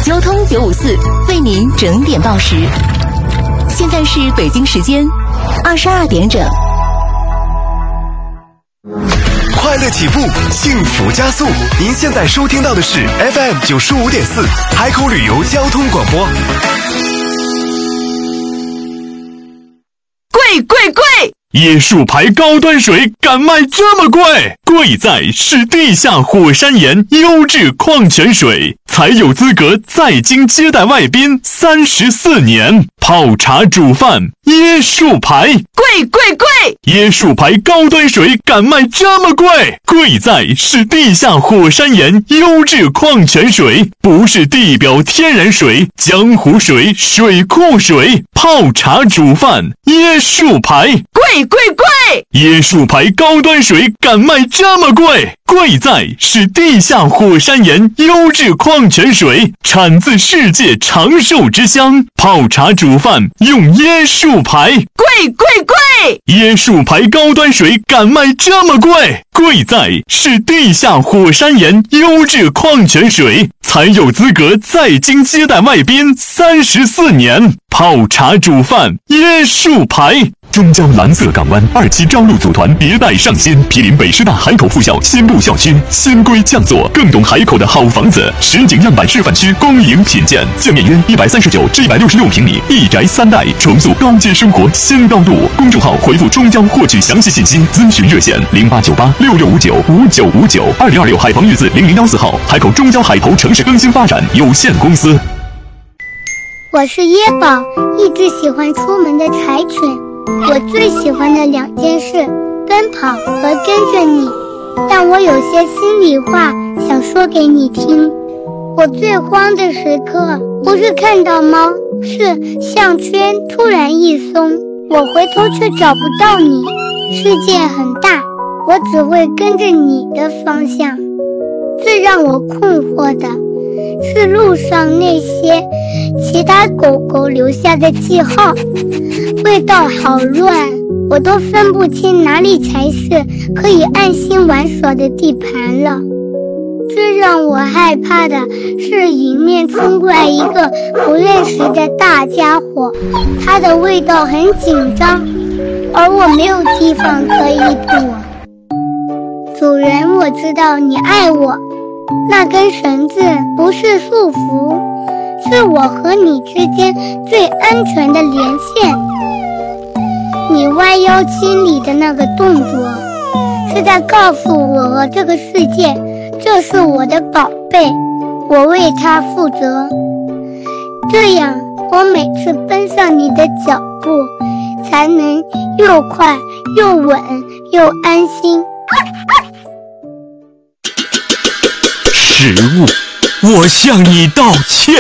交通954为您整点报时。现在是北京时间22点整。 快乐起步，幸福加速。您现在收听到的是 FM 95.4海口旅游交通广播。 贵！椰树牌高端水敢卖这么贵？贵在是地下火山岩优质矿泉水，才有资格在京接待外宾34年。泡茶煮饭，椰树牌，贵！椰树牌高端水敢卖这么贵？贵在是地下火山岩优质矿泉水，不是地表天然水、江湖水、水库水。泡茶煮饭，椰树牌，贵！椰树牌高端水敢卖这么贵？贵在是地下火山岩优质矿泉水，产自世界长寿之乡。泡茶煮饭用椰树牌，贵！椰树牌高端水敢卖这么贵？贵在是地下火山岩优质矿泉水，才有资格在京接待外宾34年。泡茶煮饭，椰树牌。中交蓝色港湾2期招录组团迭代上新，毗邻北师大海口附校新部校区，新规降座，更懂海口的好房子。实景样板示范区公营品鉴，建面约139至166平米，一宅3代，重塑高阶生活新高度。公众号回复中交获取详细信息，咨询热线0898665959，2026海防玉字0014号，海口中交海投城市更新发展有限公司。 我是椰宝，一只喜欢出门的柴犬。我最喜欢的2件事，奔跑和跟着你。但我有些心里话想说给你听。我最慌的时刻，不是看到猫，是项圈突然一松，我回头却找不到你。世界很大，我只会跟着你的方向。最让我困惑的是路上那些其他狗狗留下的记号，味道好乱，我都分不清哪里才是可以安心玩耍的地盘了。最让我害怕的是迎面冲过来一个不认识的大家伙，它的味道很紧张，而我没有地方可以躲。主人，我知道你爱我，那根绳子不是束缚，是我和你之间最安全的连线。你弯腰清理的那个动作，是在告诉我和这个世界，这是我的宝贝，我为它负责。这样，我每次奔上你的脚步，才能又快又稳又安心。 食物，我向你道歉。